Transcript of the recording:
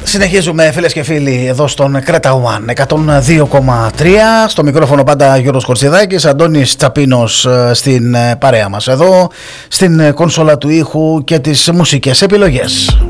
Συνεχίζουμε φίλες και φίλοι εδώ στον Κρέτα One 102,3. Στο μικρόφωνο πάντα Γιώργος Κορτσιδάκης, Αντώνης Τσαπίνος στην παρέα μας εδώ, στην κόνσολα του ήχου και τις μουσικές επιλογές.